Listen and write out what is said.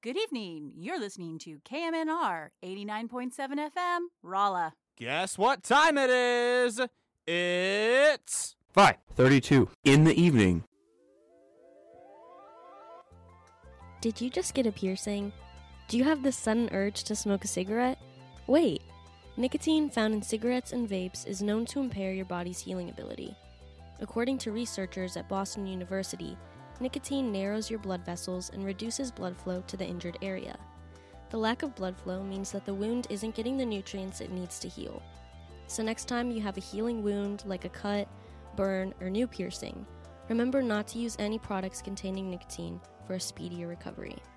Good evening. You're listening to KMNR 89.7 FM, Rolla. Guess what time it is? It's 5:32 in the evening. Did you just get a piercing? Do you have the sudden urge to smoke a cigarette? Wait! Nicotine found in cigarettes and vapes is known to impair your body's healing ability. According to researchers at Boston University, nicotine narrows your blood vessels and reduces blood flow to the injured area. The lack of blood flow means that the wound isn't getting the nutrients it needs to heal. So next time you have a healing wound like a cut, burn, or new piercing, remember not to use any products containing nicotine for a speedier recovery.